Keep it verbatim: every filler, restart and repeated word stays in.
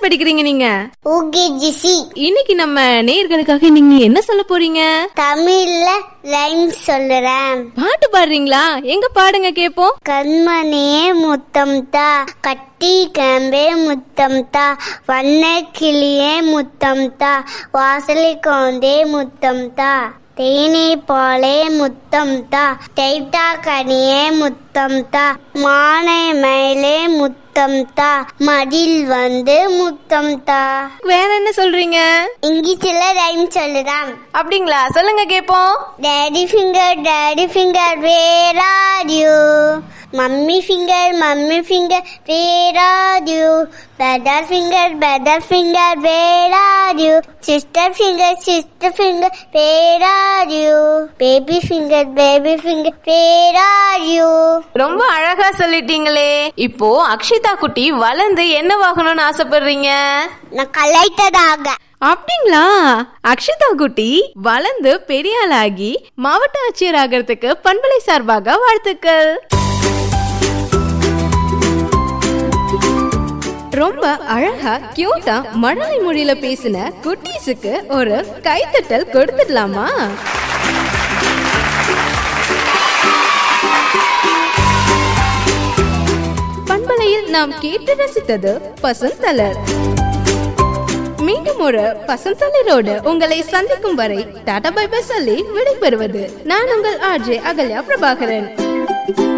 படிக்கிறீங்க நீங்க? யூகேஜிசி. இன்னைக்கு நம்ம நேயர்களுக்காக நீங்க என்ன சொல்ல போறீங்க? தமிழ்ல லைன் சொல்லுறேன். பாட்டு பாடுறீங்களா? எங்க பாடுங்க கேப்போம். கண்மணியே முத்தம் தா, கட்டி கம்பே முத்தம் தா, வண்ண கிளியே முத்தம் தா, வாசலை கொண்டே முத்தம் தா, தேனி போலே முத்தம் தா, தைத்தா கனியே முத்தம் தா, மானை மயிலே முத்தம் தா, மடில் வந்து முத்தம் தா. வேற என்ன சொல்றீங்க? இங்கிலீஷ்ல ரைம் சொல்லுதான். அப்படிங்களா? சொல்லுங்க கேப்போம். Daddy finger, daddy finger, where are you? Mummy finger, mummy finger, where are you? Brother finger, brother finger, where are you? Sister finger, sister finger, where are you? Baby finger, baby finger, where are you? ரொம்ப அழகா சொல்லிட்டீங்களே. இப்போ அக்ஷிதா குட்டி வளர்ந்து என்னவாகணும்னு ஆசைப்படுறீங்க? நான் கலைத்ததாக. அப்படிங்களா? அக்ஷிதா குட்டி வளர்ந்து பெரியாளாகி மாவட்ட ஆட்சியர் ஆகிறதுக்கு பண்பலை சார்பாக வாழ்த்துக்கள். ரொம்ப அழகா கியூட்டா மழலை மொழியில பேசின குட்டீஸுக்கு ஒரு கைத்தட்டல் கொடுத்துடலாமா? பண்பலையில் நாம் கேட்டு ரசித்தது பசுந்தலர். மீண்டும் ஒரு பசுந்தலரோடு உங்களை சந்திக்கும் வரை டாடா பை பை சொல்லி விடைபெறுவது நான் உங்கள் ஆர்ஜே அகல்யா பிரபாகரன்.